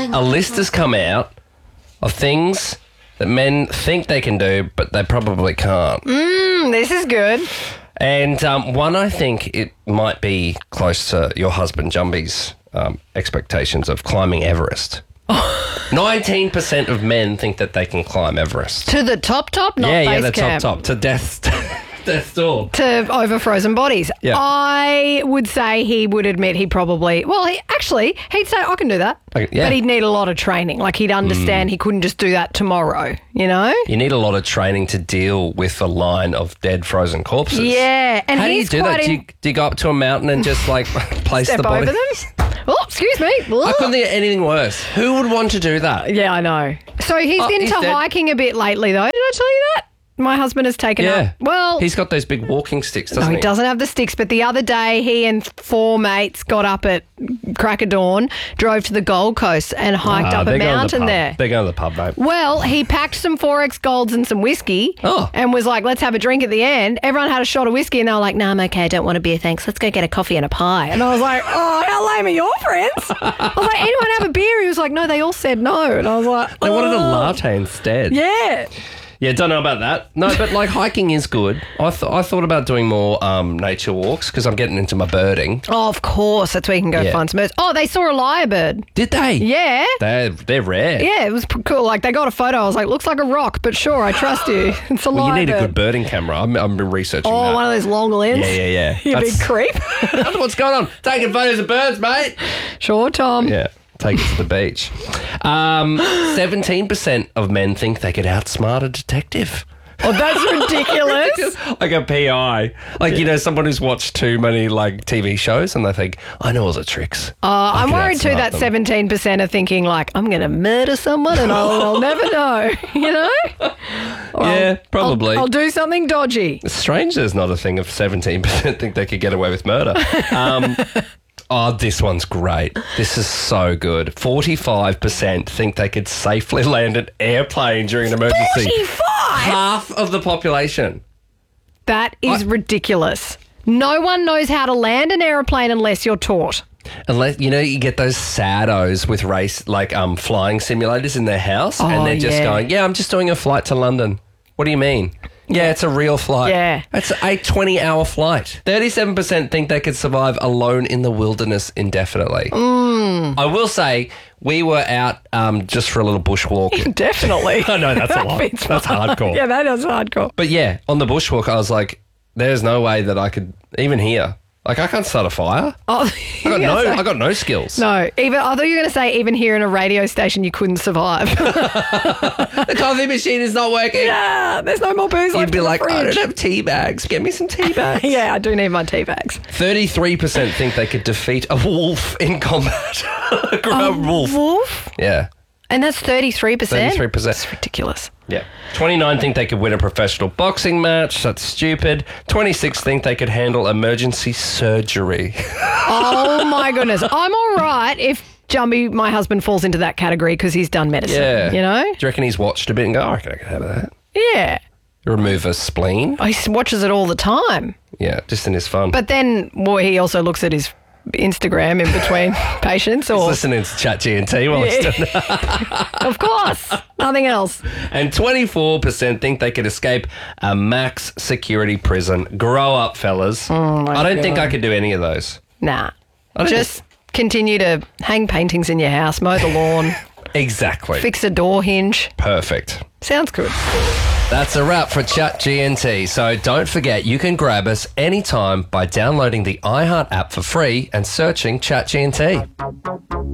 a list has come out of things that men think they can do, but they probably can't. This is good. And one, I think it might be close to your husband Jumbie's expectations of climbing Everest. 19% of men think that they can climb Everest. To the top, not base the camp. top, to death's door. To over frozen bodies. Yeah. I would say he would admit he probably... Well, he'd say, I can do that. Okay, yeah. But he'd need a lot of training. Like, he'd understand he couldn't just do that tomorrow, you know? You need a lot of training to deal with a line of dead frozen corpses. Yeah. And How do you he's do that? quite Do you go up to a mountain and just, like, place step the body? over them? Oh, excuse me. I couldn't think of anything worse. Who would want to do that? Yeah, I know. So he's into he's dead. hiking a bit lately, though. Did I tell you that? My husband has taken up. Well, he's got those big walking sticks, doesn't no, he? he doesn't have the sticks, but the other day he and 4 mates got up at crack of dawn, drove to the Gold Coast and hiked up a mountain there. They're going to the pub, mate. Well, he packed some 4X Golds and some whiskey and was like, let's have a drink at the end. Everyone had a shot of whiskey and they were like, no, I'm okay, I don't want a beer, thanks. Let's go get a coffee and a pie. And I was like, oh, how lame are your friends? I was like, anyone have a beer? He was like, no, they all said no. And I was like, They wanted a latte instead. Yeah. Yeah, don't know about that. No, but like hiking is good. I thought about doing more nature walks because I'm getting into my birding. Oh, of course. That's where you can go find some birds. Oh, they saw a lyrebird. Did they? Yeah. They're rare. Yeah, it was cool. Like, they got a photo. I was like, looks like a rock, but sure, I trust you. It's a lyrebird. You need a good birding camera. I've been researching that. Oh, one of those long lens? Yeah. You big creep. That's what's going on. Taking photos of birds, mate. Sure, Tom. Yeah. Take it to the beach. 17% of men think they could outsmart a detective. Oh, that's ridiculous. Like a PI. Like, you know, someone who's watched too many, like, TV shows and they think, I know all the tricks. I'm worried too that 17% are thinking, like, I'm going to murder someone and I'll never know, you know? Yeah, probably. I'll do something dodgy. It's strange there's not a thing of 17% think they could get away with murder. Oh, this one's great. This is so good. 45% think they could safely land an airplane during an emergency. 45? Half of the population. That is ridiculous. No one knows how to land an aeroplane unless you're taught. Unless, you know, you get those saddos with flying simulators in their house and they're just going, I'm just doing a flight to London. What do you mean? Yeah, it's a real flight. Yeah. It's a 20-hour flight. 37% think they could survive alone in the wilderness indefinitely. I will say, we were out just for a little bushwalk. Definitely. I know, that's a lot. That's hardcore. Yeah, that is hardcore. But yeah, on the bushwalk, I was like, there's no way that I could, even here. Like, I can't start a fire. Oh, I got no skills. No, I thought you were going to say even here in a radio station you couldn't survive. The coffee machine is not working. Yeah, there's no more booze left You'd be in the like, I fridge. don't have tea bags. Get me some tea bags. Yeah, I do need my tea bags. 33% think they could defeat a wolf in combat. A wolf. Wolf? Yeah. And that's 33%? 33%. That's ridiculous. Yeah. 29 think they could win a professional boxing match. That's stupid. 26 think they could handle emergency surgery. Oh, my goodness. I'm all right if Jumbie, my husband, falls into that category because he's done medicine, you know? Do you reckon he's watched a bit and go, I reckon I could have that? Yeah. Remove a spleen? He watches it all the time. Yeah, just in his fun. But then he also looks at his Instagram in between patients. He's listening to ChatGNT while he's doing that. Of course. Nothing else. And 24% think they could escape a max security prison. Grow up, fellas. I don't think I could do any of those. Nah. Just continue to hang paintings in your house, mow the lawn. Exactly. Fix a door hinge. Perfect. Sounds good. That's a wrap for ChatGNT. So don't forget, you can grab us anytime by downloading the iHeart app for free and searching ChatGNT.